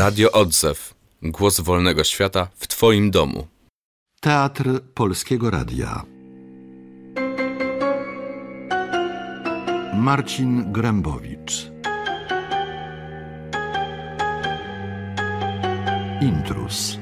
Radio Odzew. Głos wolnego świata w Twoim domu. Teatr Polskiego Radia. Marcin Grębowicz. Intruz.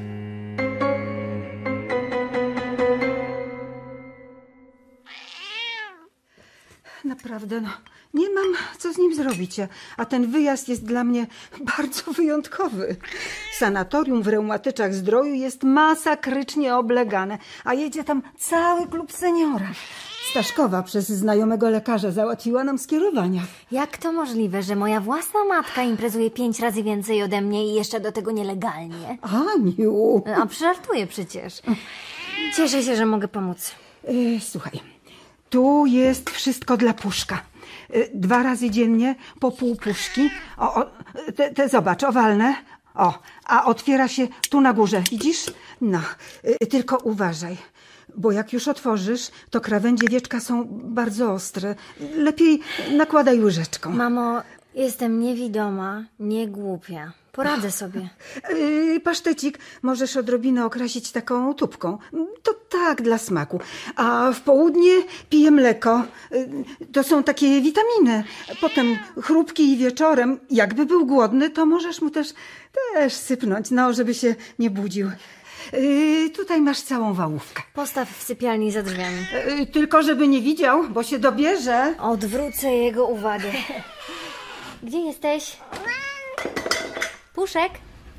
Naprawdę, nie mam co z nim zrobić, a ten wyjazd jest dla mnie bardzo wyjątkowy. Sanatorium w Reumatyczach Zdroju jest masakrycznie oblegane, a jedzie tam cały klub seniora. Staszkowa przez znajomego lekarza załatwiła nam skierowania. Jak to możliwe, że moja własna matka imprezuje 5 razy więcej ode mnie i jeszcze do tego nielegalnie? Aniu! A żartuję przecież. Cieszę się, że mogę pomóc. Słuchaj, tu jest wszystko dla Puszka. 2 razy dziennie po pół puszki. Te zobacz, owalne. A otwiera się tu na górze, widzisz? No, tylko uważaj. Bo jak już otworzysz, to krawędzie wieczka są bardzo ostre. Lepiej nakładaj łyżeczką. Mamo, jestem niewidoma, nie głupia. Poradzę sobie. Pasztecik możesz odrobinę okrasić taką tubką. To tak, dla smaku. A w południe piję mleko. To są takie witaminy. Potem chrupki i wieczorem, jakby był głodny, to możesz mu też sypnąć, żeby się nie budził. Tutaj masz całą wałówkę. Postaw w sypialni za drzwiami. Tylko żeby nie widział, bo się dobierze. Odwrócę jego uwagę. Gdzie jesteś? Puszek?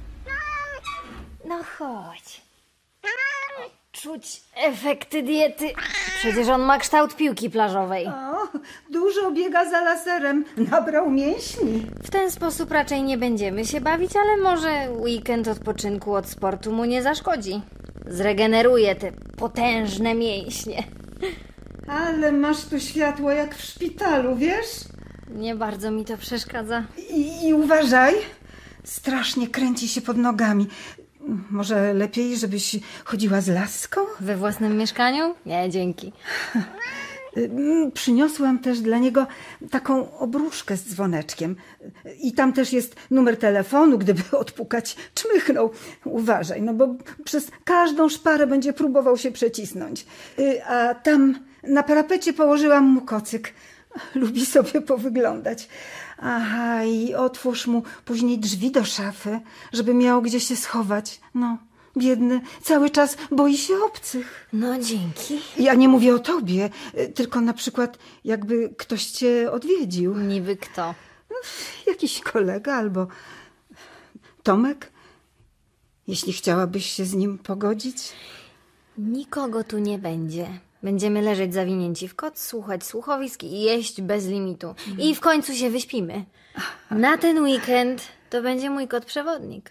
No chodź. Czuć efekty diety. Przecież on ma kształt piłki plażowej. Dużo biega za laserem. Nabrał mięśni. W ten sposób raczej nie będziemy się bawić, ale może weekend odpoczynku od sportu mu nie zaszkodzi. Zregeneruje te potężne mięśnie. Ale masz tu światło jak w szpitalu, wiesz? Nie bardzo mi to przeszkadza. I uważaj. Strasznie kręci się pod nogami. Może lepiej, żebyś chodziła z laską? We własnym mieszkaniu? Nie, dzięki. Przyniosłam też dla niego taką obruszkę z dzwoneczkiem. I tam też jest numer telefonu, gdyby odpukać, czmychnął. Uważaj, bo przez każdą szparę będzie próbował się przecisnąć. A tam na parapecie położyłam mu kocyk. Lubi sobie powyglądać. Aha, i otwórz mu później drzwi do szafy, żeby miał gdzie się schować. Biedny, cały czas boi się obcych. No, dzięki. Ja nie mówię o tobie, tylko na przykład jakby ktoś cię odwiedził. Niby kto? Jakiś kolega albo Tomek. Jeśli chciałabyś się z nim pogodzić. Nikogo tu nie będzie. Będziemy leżeć zawinięci w koc, słuchać słuchowisk i jeść bez limitu. I w końcu się wyśpimy. Na ten weekend to będzie mój kot przewodnik.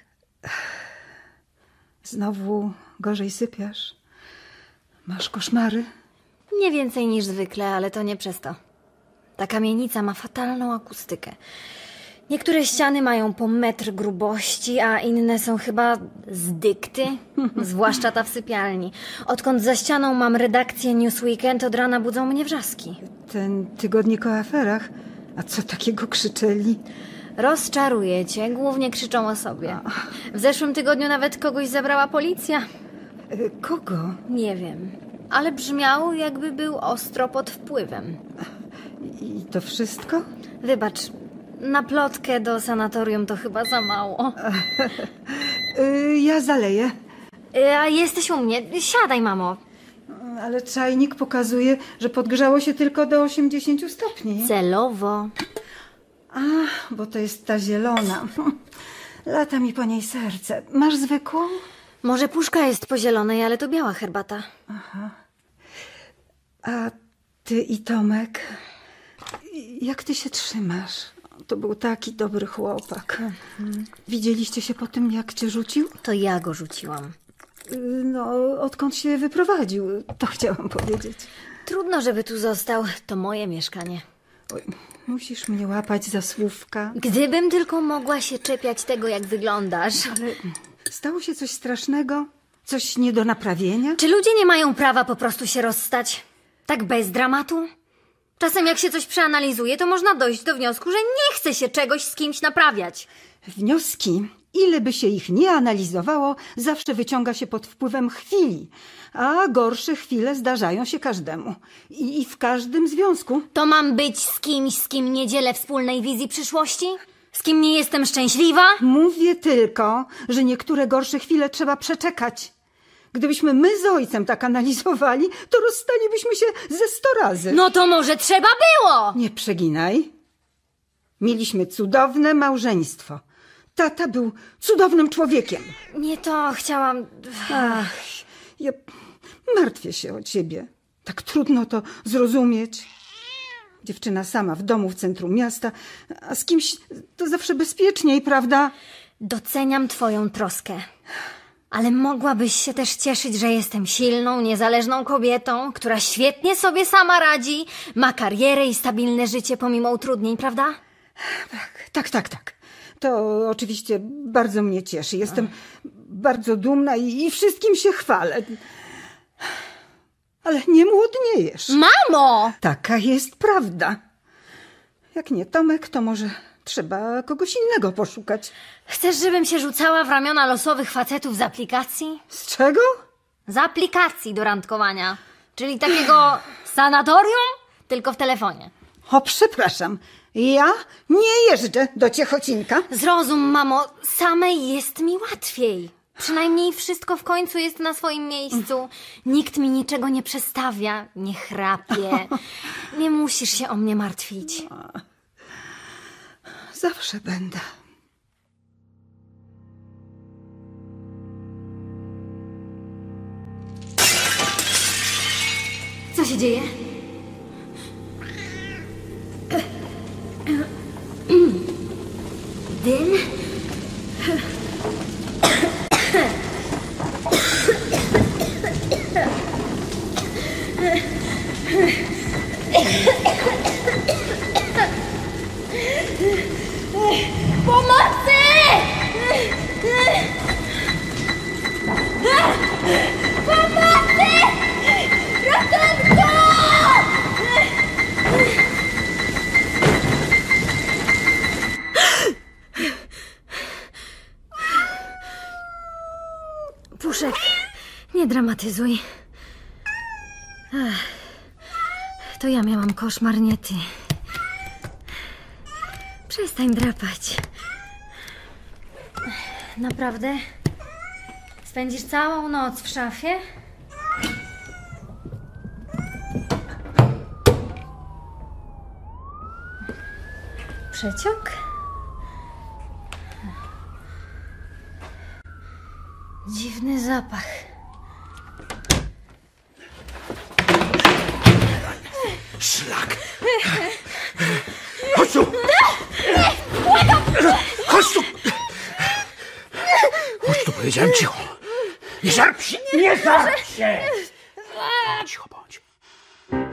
Znowu gorzej sypiasz? Masz koszmary? Nie więcej niż zwykle, ale to nie przez to. Ta kamienica ma fatalną akustykę. Niektóre ściany mają po 1 metr grubości, a inne są chyba z dykty, zwłaszcza ta w sypialni. Odkąd za ścianą mam redakcję News Weekend, od rana budzą mnie wrzaski. Ten tygodnik o aferach? A co takiego krzyczeli? Rozczaruję cię, głównie krzyczą o sobie. W zeszłym tygodniu nawet kogoś zabrała policja. Kogo? Nie wiem, ale brzmiał, jakby był ostro pod wpływem. I to wszystko? Wybacz, na plotkę do sanatorium to chyba za mało. Ja zaleję. A jesteś u mnie. Siadaj, mamo. Ale czajnik pokazuje, że podgrzało się tylko do 80 stopni. Celowo. Bo to jest ta zielona. Lata mi po niej serce. Masz zwykłą? Może puszka jest po zielonej, ale to biała herbata. Aha. A ty i Tomek, jak ty się trzymasz? To był taki dobry chłopak. Widzieliście się po tym, jak cię rzucił? To ja go rzuciłam. Odkąd się wyprowadził, to chciałam powiedzieć. Trudno, żeby tu został. To moje mieszkanie. Oj, musisz mnie łapać za słówka. Gdybym tylko mogła się czepiać tego, jak wyglądasz. Ale stało się coś strasznego? Coś nie do naprawienia? Czy ludzie nie mają prawa po prostu się rozstać? Tak bez dramatu? Czasem jak się coś przeanalizuje, to można dojść do wniosku, że nie chce się czegoś z kimś naprawiać. Wnioski Ile by się ich nie analizowało, zawsze wyciąga się pod wpływem chwili, a gorsze chwile zdarzają się każdemu i w każdym związku. To mam być z kimś, z kim nie dzielę wspólnej wizji przyszłości? Z kim nie jestem szczęśliwa? Mówię tylko, że niektóre gorsze chwile trzeba przeczekać. Gdybyśmy my z ojcem tak analizowali, to rozstalibyśmy się ze 100 razy. No to może trzeba było! Nie przeginaj. Mieliśmy cudowne małżeństwo. Tata był cudownym człowiekiem. Nie to chciałam... Ach, ja martwię się o ciebie. Tak trudno to zrozumieć. Dziewczyna sama w domu w centrum miasta, a z kimś to zawsze bezpieczniej, prawda? Doceniam twoją troskę. Ale mogłabyś się też cieszyć, że jestem silną, niezależną kobietą, która świetnie sobie sama radzi, ma karierę i stabilne życie pomimo utrudnień, prawda? Tak. To oczywiście bardzo mnie cieszy. Jestem bardzo dumna i wszystkim się chwalę. Ale nie młodniejesz. Mamo! Taka jest prawda. Jak nie Tomek, to może trzeba kogoś innego poszukać. Chcesz, żebym się rzucała w ramiona losowych facetów z aplikacji? Z czego? Z aplikacji do randkowania. Czyli takiego sanatorium, tylko w telefonie. O, przepraszam. Ja nie jeżdżę do Ciechocinka. Zrozum, mamo, samej jest mi łatwiej. Przynajmniej wszystko w końcu jest na swoim miejscu. Nikt mi niczego nie przestawia, nie chrapie. Nie musisz się o mnie martwić. Zawsze będę. Co się dzieje? Dym? Pomocy! Pomocy! Ratunku! Puszek, nie dramatyzuj. To ja miałam koszmar, nie ty. Przestań drapać. Naprawdę? Spędzisz całą noc w szafie? Przeciąg? Dziwny zapach. Szlak! Chodź tu! Chodź tu! Chodź tu, powiedziałem cicho. Nie szarp się! Nie szarp się! Cicho, bo